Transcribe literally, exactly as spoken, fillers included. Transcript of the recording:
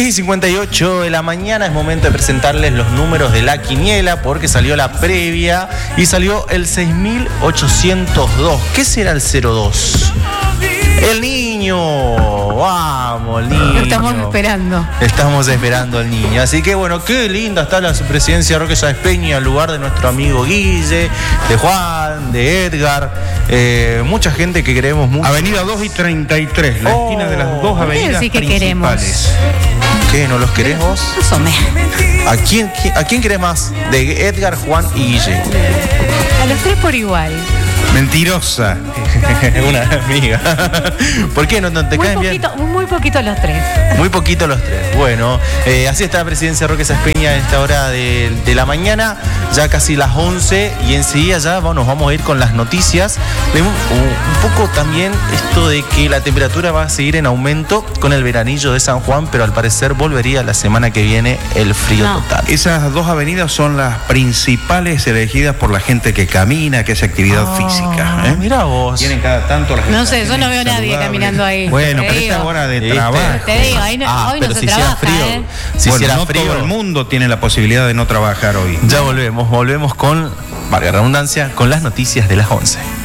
diez y cincuenta y ocho de la mañana es momento de presentarles los números de la quiniela porque salió la previa y salió el seis mil ochocientos dos. ¿Qué será el cero dos? El niño, vamos, el niño. Lo estamos esperando. Estamos esperando al niño. Así que bueno, qué linda está la presidencia de Roque Sáenz Peña, el lugar de nuestro amigo Guille, de Juan, de Edgar. Eh, mucha gente que queremos mucho. Avenida dos y treinta y tres, la oh, esquina de las dos avenidas sí que principales. Queremos. ¿Qué? ¿No los querés vos? Asome. ¿A quién, ¿A quién querés más? De Edgar, Juan y Guille. A los tres por igual. Mentirosa. Una amiga. ¿Por qué no, no te muy caen poquito, bien? Muy poquito los tres. Muy poquito los tres. Bueno, eh, así está la presidencia de Roque Sáenz Peña en esta hora de, de la mañana, ya casi las once, y enseguida ya bueno, nos vamos a ir con las noticias. Un, un poco también esto de que la temperatura va a seguir en aumento con el veranillo de San Juan, pero al parecer volvería la semana que viene el frío no. total. Esas dos avenidas son las principales elegidas por la gente que camina, que hace actividad oh. física. ¿Eh? Mira vos. Tienen cada tanto las No sé, yo no veo a nadie caminando ahí. Bueno, pero esta hora de ¿Viste? trabajo. Te digo, ahí no, ah, hoy no se si trabaja, frío, ¿eh? Si bueno, no frío, todo el mundo tiene la posibilidad de no trabajar hoy. Ya volvemos, volvemos con, valga la redundancia, con las noticias de las once.